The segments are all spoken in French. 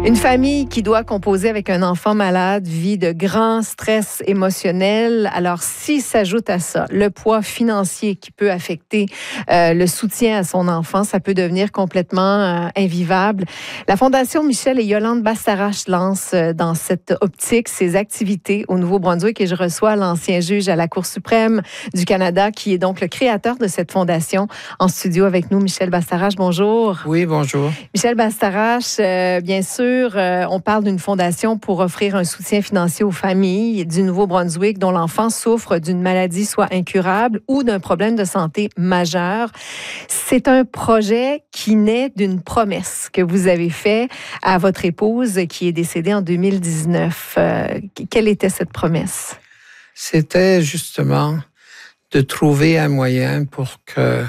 Une famille qui doit composer avec un enfant malade vit de grands stress émotionnels. Alors, si s'ajoute à ça le poids financier qui peut affecter le soutien à son enfant, ça peut devenir complètement invivable. La Fondation Michel et Yolande Bastarache lance dans cette optique ses activités au Nouveau-Brunswick et je reçois l'ancien juge à la Cour suprême du Canada qui est donc le créateur de cette fondation en studio avec nous. Michel Bastarache, bonjour. Oui, bonjour. Michel Bastarache, bien sûr, on parle d'une fondation pour offrir un soutien financier aux familles du Nouveau-Brunswick dont l'enfant souffre d'une maladie soit incurable ou d'un problème de santé majeur. C'est un projet qui naît d'une promesse que vous avez faite à votre épouse qui est décédée en 2019. Quelle était cette promesse? C'était justement de trouver un moyen pour que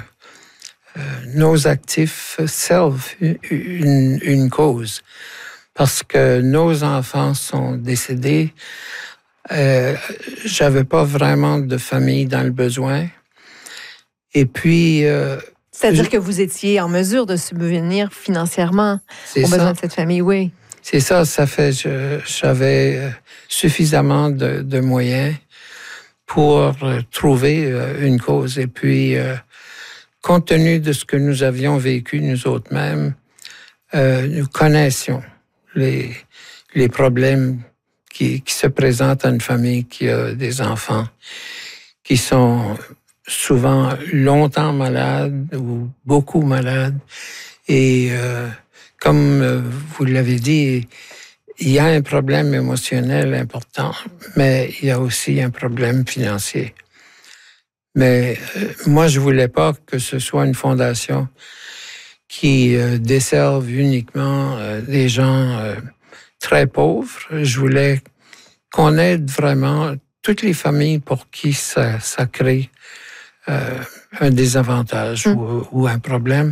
nos actifs servent une cause. Parce que nos enfants sont décédés. J'avais pas vraiment de famille dans le besoin. Et puis... C'est-à-dire que vous étiez en mesure de subvenir financièrement aux besoins de cette famille, oui. C'est ça fait j'avais suffisamment de moyens pour trouver une cause. Et puis, compte tenu de ce que nous avions vécu nous autres mêmes, nous connaissions les problèmes qui se présentent à une famille qui a des enfants qui sont souvent longtemps malades ou beaucoup malades. Et comme vous l'avez dit, il y a un problème émotionnel important, mais il y a aussi un problème financier. Mais moi, je voulais pas que ce soit une fondation qui desservent uniquement des gens très pauvres. Je voulais qu'on aide vraiment toutes les familles pour qui ça crée un désavantage ou un problème.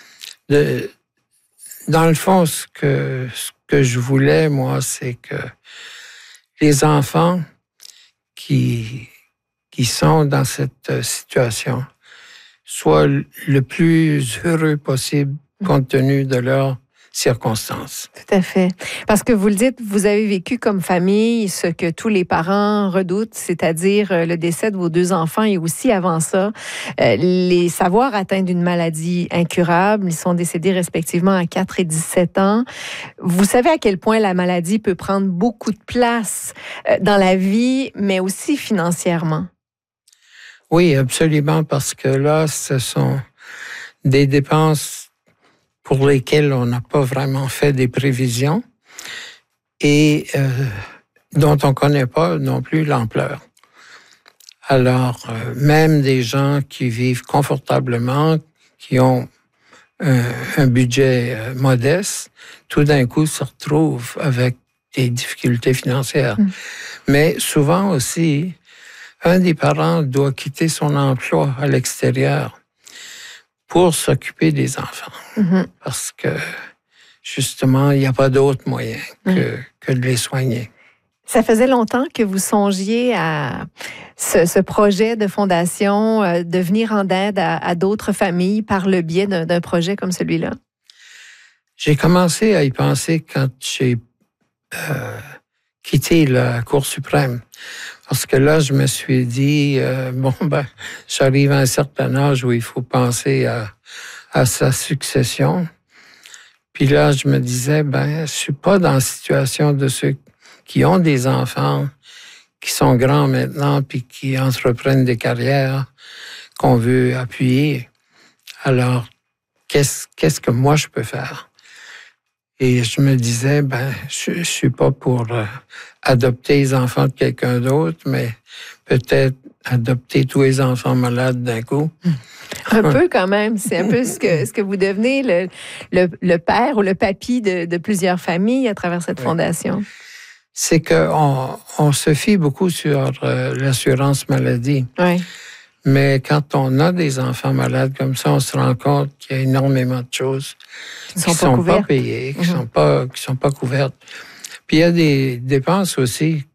Dans le fond, ce que je voulais, moi, c'est que les enfants qui sont dans cette situation soient le plus heureux possible compte tenu de leurs circonstances. Tout à fait. Parce que vous le dites, vous avez vécu comme famille ce que tous les parents redoutent, c'est-à-dire le décès de vos deux enfants et aussi avant ça, les savoirs atteints d'une maladie incurable. Ils sont décédés respectivement à 4 et 17 ans. Vous savez à quel point la maladie peut prendre beaucoup de place dans la vie, mais aussi financièrement. Oui, absolument, parce que là, ce sont des dépenses pour lesquelles on n'a pas vraiment fait des prévisions et dont on ne connaît pas non plus l'ampleur. Alors, même des gens qui vivent confortablement, qui ont un budget modeste, tout d'un coup se retrouvent avec des difficultés financières. Mais souvent aussi, un des parents doit quitter son emploi à l'extérieur pour s'occuper des enfants. Parce que, justement, il n'y a pas d'autre moyen que de les soigner. Ça faisait longtemps que vous songiez à ce projet de fondation, de venir en aide à d'autres familles par le biais d'un projet comme celui-là? J'ai commencé à y penser quand j'ai quitté la Cour suprême. Parce que là, je me suis dit, j'arrive à un certain âge où il faut penser à sa succession. Puis là, je me disais, je suis pas dans la situation de ceux qui ont des enfants, qui sont grands maintenant, puis qui entreprennent des carrières qu'on veut appuyer. Alors, qu'est-ce que moi je peux faire? Et je me disais, je suis pas pour adopter les enfants de quelqu'un d'autre, mais peut-être adopter tous les enfants malades d'un coup. Un peu quand même. C'est un peu ce que vous devenez, le père ou le papy de plusieurs familles à travers cette fondation. C'est qu'on se fie beaucoup sur l'assurance maladie. Oui. Mais quand on a des enfants malades comme ça, on se rend compte qu'il y a énormément de choses qui ne sont pas payées, qui sont pas couvertes. Puis il y a des dépenses aussi